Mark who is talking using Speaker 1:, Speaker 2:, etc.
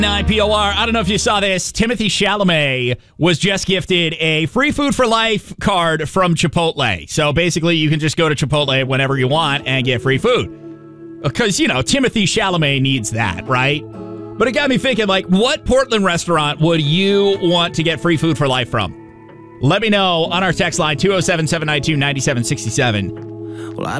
Speaker 1: 9 POR. I don't know if you saw this. Timothy Chalamet was just gifted a free food for life card from Chipotle. So basically, you can just go to Chipotle whenever you want and get free food. Because, Timothy Chalamet needs that, right? But it got me thinking, what Portland restaurant would you want to get free food for life from? Let me know on our text line, 207-792-9767.
Speaker 2: Well,